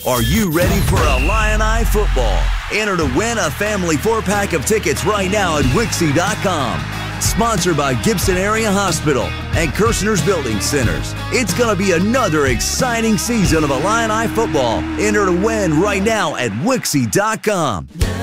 Are you ready for Illini football? Enter to win a family 4-pack of tickets right now at Wixie.com. Sponsored by Gibson Area Hospital and Kirshner's Building Centers. It's going to be another exciting season of Illini football. Enter to win right now at Wixie.com.